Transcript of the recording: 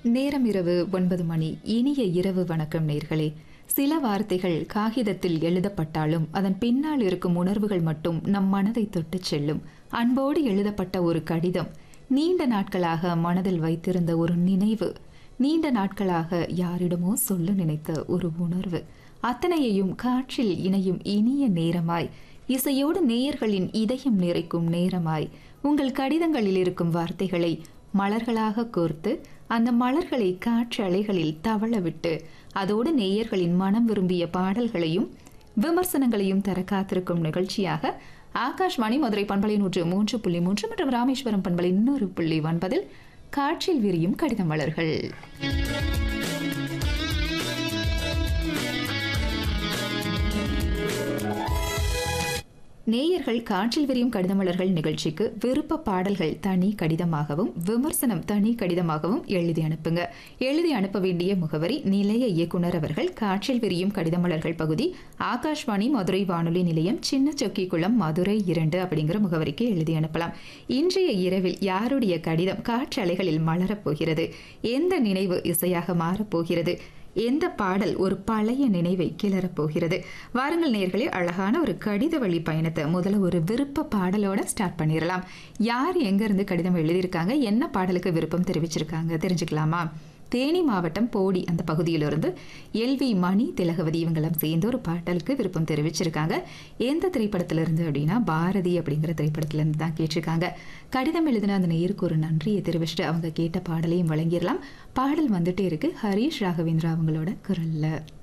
நேரம் இரவு 9 மணி. இனிய இரவு வணக்கம் நேர்களே. சில வார்த்தைகள் காகிதத்தில் எழுதப்பட்டாலும் அதன் பின்னால் இருக்கும் உணர்வுகள் மட்டும் நம் மனதை தொட்டு செல்லும். அன்போடு எழுதப்பட்ட ஒரு கடிதம், நீண்ட நாட்களாக மனதில் வைத்திருந்த ஒரு நினைவு, நீண்ட நாட்களாக யாரிடமோ சொல்ல நினைத்த ஒரு உணர்வு, அத்தனையையும் காற்றில் இணையும் இனிய நேரமாய், இசையோடு நேயர்களின் இதயம் நிறைக்கும் நேரமாய், உங்கள் கடிதங்களில் இருக்கும் வார்த்தைகளை மலர்களாக கோர்த்து அந்த மலர்களை காற்று அலைகளில் தவள விட்டு அதோடு நேயர்களின் மனம் விரும்பிய பாடல்களையும் விமர்சனங்களையும் தர காத்திருக்கும் நிகழ்ச்சியாக ஆகாஷ்வாணி மதுரை பண்பலை 103.3 மற்றும் ராமேஸ்வரம் பண்பலை 100.9 காற்றில் விரியும் கடித மலர்கள். நேயர்கள் காற்றில் விரியும் கடிதமலர்கள் நிகழ்ச்சிக்கு விருப்ப பாடல்கள் தனி கடிதமாகவும் விமர்சனம் தனி கடிதமாகவும் எழுதி அனுப்புங்க. எழுதி அனுப்ப வேண்டிய முகவரி நிலைய இயக்குனர் அவர்கள், காற்றில் விரியும் கடிதமலர்கள் பகுதி, ஆகாஷ்வாணி மதுரை வானொலி நிலையம், சின்ன சொக்கிக்குளம், மதுரை 2 அப்படிங்கிற முகவரிக்கு எழுதி அனுப்பலாம். இன்றைய இரவில் யாருடைய கடிதம் காற்றலைகளில் மலரப்போகிறது, எந்த நினைவு இசையாக மாறப்போகிறது, எந்த பாடல் ஒரு பழைய நினைவை கிளறப்போகிறது? வாருங்கள் நேயர்களே, அழகான ஒரு கடித வழி பயணத்தை முதல்ல ஒரு விருப்ப பாடலோட ஸ்டார்ட் பண்ணிடலாம். யார் எங்கிருந்து கடிதம் எழுதியிருக்காங்க, என்ன பாடலுக்கு விருப்பம் தெரிவிச்சிருக்காங்க தெரிஞ்சுக்கலாமா? தேனி மாவட்டம் போடி அந்த பகுதியிலிருந்து எல்வி மணி, திலகவதி இவங்களும் சேர்ந்து ஒரு பாடலுக்கு விருப்பம் தெரிவிச்சிருக்காங்க. எந்த திரைப்படத்திலிருந்து அப்படின்னா பாரதி அப்படிங்கிற திரைப்படத்திலிருந்து தான் கேட்டிருக்காங்க. கடிதம் எழுதின அந்த நேருக்கு ஒரு நன்றியை தெரிவிச்சுட்டு அவங்க கேட்ட பாடலையும் வழங்கிடலாம். பாடல் வந்துட்டே இருக்கு, ஹரீஷ் ராகவேந்திரா அவங்களோட குரல்ல.